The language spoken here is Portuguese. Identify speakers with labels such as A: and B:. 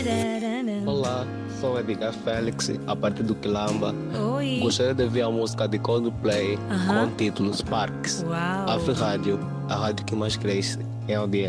A: Olá, sou Edgar Félix, a partir do Quilamba.
B: Oi.
A: Gostaria de ouvir a música de Coldplay com o título Sparks.
B: Uau.
A: Afro Rádio, a rádio que mais cresce em audiência.